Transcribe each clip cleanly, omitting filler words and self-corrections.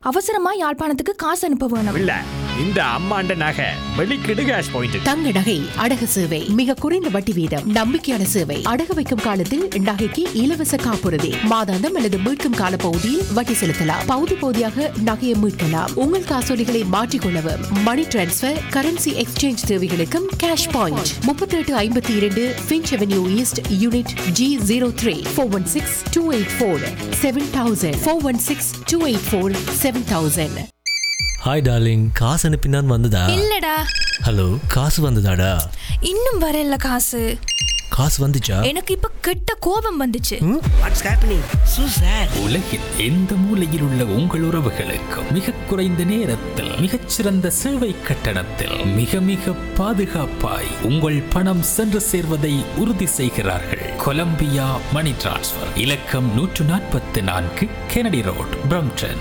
அவசரமா யாழ்ப்பாணத்துக்கு காசு அனுப்ப வேணும். இல்ல இந்த அம்மாண்ட நகை வெளிக்கிடு கேஷ் பாயிண்ட். தங்க நகை அடகு சேவை மிக குறைந்த வட்டி வீதம், நம்பிக்கையான சேவை. அடகு வைக்கும் காலத்தில் நகைக்கு இலவச காப்புறுதி, மாதாந்தம் அல்லது மீட்கும் கால பகுதியில் வட்டி செலுத்தலாம். பகுதி பகுதியாக நகையை மீட்கலாம். உங்கள் காசோலிகளை மாற்றிக்கொள்ளவும், மணி டிரான்ஸ்பர், கரன்சி எக்ஸ்சேஞ்ச் தேவைகளுக்கும் cash point. 3852 Finch avenue east, unit G03. 416-284-7000. 416-284-7000. Hi darling, காசு அனுப்பினான் வந்ததா? இல்லடா. ஹலோ, காசு வந்ததாடா? இன்னும் வரல காசு. காசு வந்துச்சா? எனக்கு இப்ப கெட்ட கோபம் வந்துச்சு. What's happening சூசர்? உலகில் எந்த மூலையில் உள்ள உங்கள் உறவுகளுக்கு மிக குறைந்த நேரத்தில் மிகச்சிறந்த சேவை கட்டணத்தில் மிக மிக பாதுகாப்பாய் உங்கள் பணம் சென்று சேர்வதை உறுதி செய்கிறார்கள். கொலம்பியா மணி டிரான்ஸ்ஃபர். இலக்கம் 144 கெனடி ரோட், பிரம்டன்.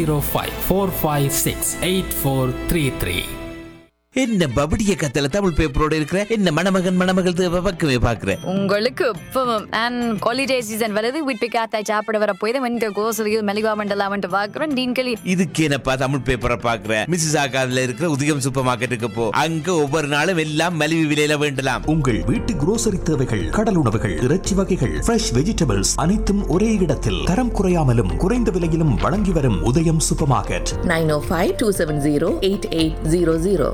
9054568433. என்ன பபடிய கத்தல தமிழ் பேப்பரோட இருக்கிற என்ன மணமகள் தேவை பக்கமே பாக்குற. உங்களுக்கு இப்பவும் அண்ட் ஹாலிடே சீசன் வருது. வீட்டு காத்தாய் சாப்பிட வர போய் வந்து கோசலியும் மெலிவா மண்டலாம் வந்து பாக்குறேன். டீன்களி இதுக்கு என்னப்பா தமிழ் பேப்பரை பாக்குற? மிஸ்ஸஸ் ஆகாதுல இருக்கிற உதயம் சூப்பர் மார்க்கெட்டுக்கு போ. அங்க ஒவ்வொரு நாளும் எல்லாம் மலிவு விலையில வேண்டலாம். உங்கள் வீட்டு grocery தேவைகள், கடல் உணவுகள், இறைச்சி வகைகள், ஃப்ரெஷ் வெஜிடபிள்ஸ் அனைத்தும் ஒரே இடத்தில் தரம் குறையாமலும் குறைந்த விலையிலும் வழங்கி வரும் உதயம் சூப்பர் மார்க்கெட். 905-270-8800.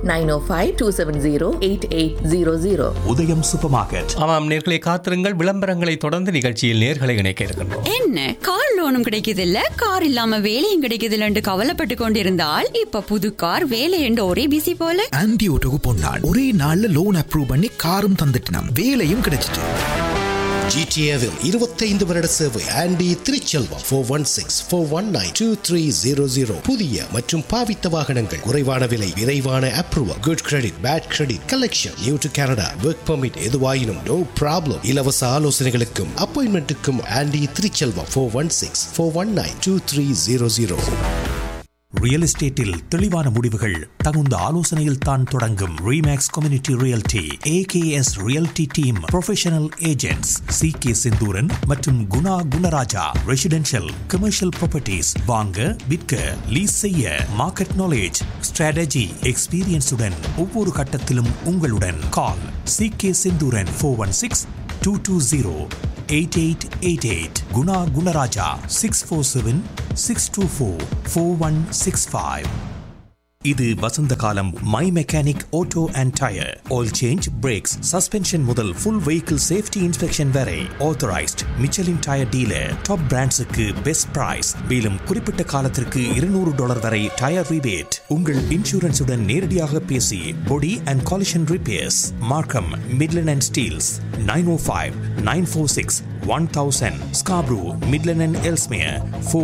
905-270-8800. உதயம் சூப்பர் மார்க்கெட். ஆமாம் நேர்களை காத்திருங்கள். விளம்பரங்களை தொடர்ந்து நிகழ்ச்சியில் நேர்களை இணைக்க இருக்கின்றோம். என்ன கார் லோனும் கிடைக்குது இல்ல, கார் இல்லாம வேலையும் கிடைக்குது இல்லன்னு கவலைப்பட்டு கொண்டிருந்தால் இப்ப புது கார் வேலை என்று ஒரே பிசி போல. ஆன்டி ஓட்டோக்கு போனான், ஒரே நாள்ல லோன் அப்ரூவ் பண்ணி காரும் தந்துட்டான், வேலையும் கிடைச்சிட்டு. ஜிடிஏவில் 25 வருட சேவை ஆண்டி திருச்செல்வம். 416-419-2300. புதிய மற்றும் பாவித்த வாகனங்கள், குறைவான விலை, விரைவான approval, good credit, bad credit, collection, new to Canada, work permit, எதுவாயினும் நோ ப்ராப்ளம். இலவச ஆலோசனைகளுக்கும் அப்பாயின்மெண்ட்டுக்கும் ஆண்டி திருச்செல்வம். 416-419-2300. ரியல் எஸ்டேட்டில் தெளிவான முடிவுகள் தகுந்த ஆலோசனையில் தான் தொடங்கும். Remakes community realty, AKS realty team professional agents CK Senthuran மற்றும் Guna Gunaraja. Residential, commercial properties வாங்க, விற்க, லீஸ் செய்ய, மார்க்கெட் நாலேஜ், ஸ்ட்ராட்டஜி, எக்ஸ்பீரியன்ஸுடன் ஒவ்வொரு கட்டத்திலும் உங்களுடன். கால் CK செந்தூரன். 416-220-8888. குணா குணராஜா. 647-624-4165. இது வசந்த காலம். My mechanic auto and tyre, oil change, breaks, suspension முதல் ஃபுல் வெஹிக்கிள் சேஃப்டி இன்ஸ்பெக்ஷன் வரை authorised Michelin tyre dealer. Top பிராண்ட்ஸுக்கு best price. மேலும் குறிப்பிட்ட காலத்திற்கு $200 வரை டயர் ரிபேட். உங்கள் இன்சூரன்ஸுடன் நேரடியாக பேசி பொடி அண்ட் காலிஷன் ரிப்பேர்ஸ். மார்க்கம், Midland and Steeles. 905-946-1000. Scarborough, Midland and Ellesmere.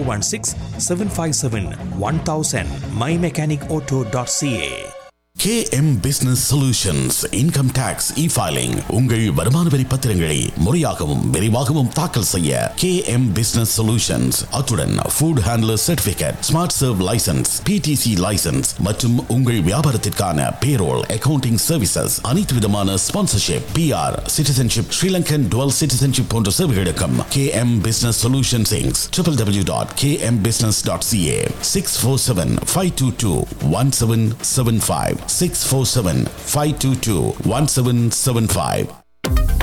416-757-1000. mymechanicauto.ca. KM Business Solutions Income Tax E-Filing. உங்கள் வருமான வரி பத்திரங்களை முறையாகவும் விரைவாகவும் தாக்கல் செய்ய KM Business Solutions. அத்துடன் Food Handler Certificate, Smart Serve License, PTC License மற்றும் உங்கள் வியாபாரத்திற்கான Payroll, Accounting Services, அனைத்து விதமான Sponsorship, PR, Citizenship, Sri Lankan Dual Citizenship போன்ற சேவைகளுக்கும் KM Business Solutions Inc. www.kmbusiness.ca. 647-522-1775. 647-522-1775.